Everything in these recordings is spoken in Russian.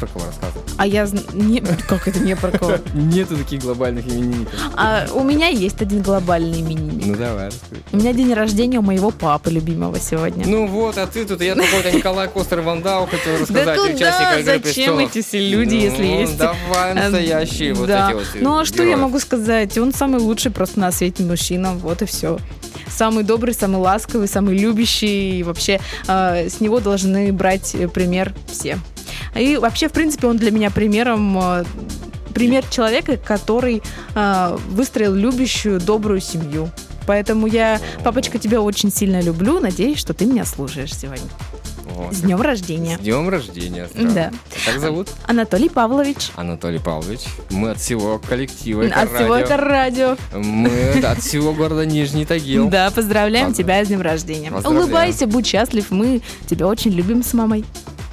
про кого рассказывать? А я как это не про кого? Нету таких глобальных именинников. У меня есть один глобальный именинник. Ну давай, расскажи. У меня день рождения у моего папы любимого сегодня. Ну вот, а ты тут, я какой-то Николай Костер-Вандау хотел рассказать. Да участника «Игры зачем престолов». эти все люди, если есть... Давай настоящие вот да. эти вот Ну а что я герои. могу сказать? Он самый лучший просто на свете мужчина, вот и все. Самый добрый, самый ласковый, самый любящий. И вообще с него должны брать пример все. И вообще, в принципе, он для меня пример человека, который выстроил любящую, добрую семью. Поэтому я, папочка, тебя очень сильно люблю. Надеюсь, что ты меня слушаешь сегодня. Вот. С днем рождения. С днем рождения. Здравия. Да. Как зовут? Анатолий Павлович. Анатолий Павлович. Мы от всего коллектива От всего Эко-радио. Мы от всего города Нижний Тагил. Да, поздравляем тебя с днем рождения. Поздравляем. Улыбайся, будь счастлив. Мы тебя очень любим с мамой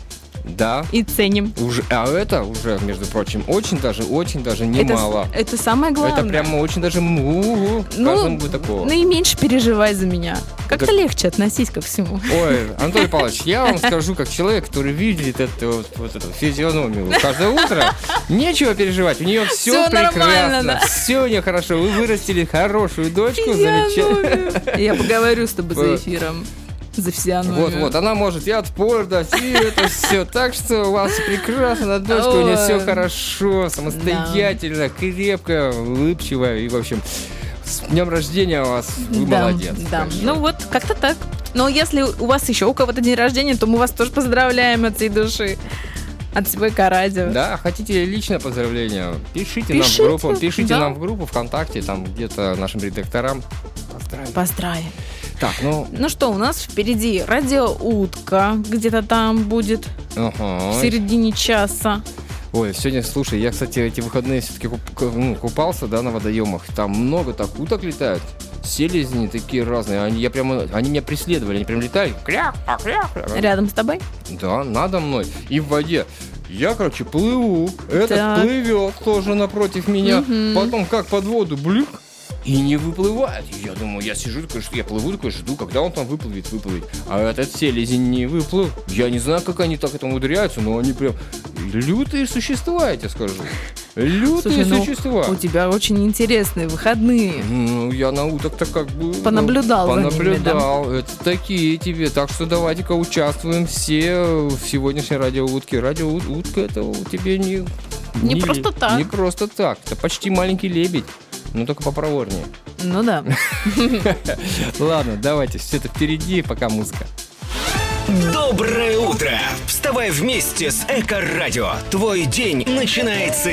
Да. и ценим. Это уже, между прочим, очень даже немало. Это самое главное. Это прямо очень даже каждому будет такого. Ну и меньше переживай за меня. Как-то легче относись ко всему. Ой, Анатолий Павлович, я вам скажу, как человек, который видит эту физиономию каждое утро, нечего переживать, у нее все прекрасно, да? все у нее хорошо, вы вырастили хорошую дочку, замечательно. Я поговорю с тобой за эфиром. За физиономию. Вот, она может и отпор дать, и это все. Так что у вас прекрасно, дочка, у нее все хорошо, самостоятельно, крепкая, улыбчивая, и, в общем, с днем рождения у вас, вы молодец. Да, большой. ну вот, как-то так. Но если у вас еще у кого-то день рождения, то мы вас тоже поздравляем от всей души. От всего Эко-радио. Да, хотите личное поздравление, пишите нам в группу ВКонтакте, там где-то нашим редакторам. Поздравим. Так, Ну что, у нас впереди радиоутка, где-то там будет в середине часа. Ой, сегодня, слушай, я, кстати, эти выходные все-таки купался, да, на водоемах. Там много так уток летают. Селезни такие разные. Они меня преследовали, они прям летали. Кряк. Рядом с тобой? Да, надо мной. И в воде. Я, плыву. Этот плывет тоже напротив меня. Потом как под воду, блюк. И не выплывает. Я думаю, я сижу, я плыву, жду, когда он там выплывет. А этот селезень не выплыл. Я не знаю, как они так это умудряются, но они прям лютые существа, я тебе скажу. Лютые существа. У тебя очень интересные выходные. Ну, я на уток-то Понаблюдал за ними, да? Это такие тебе. Так что давайте-ка участвуем все в сегодняшней радиоутке. Радиоутка это тебе не просто так. Не просто так. Это почти маленький лебедь. Ну, только попроворнее. Ну да. Ладно, давайте, все это впереди, пока музыка. Доброе утро! Вставай вместе с Эко-радио. Твой день начинается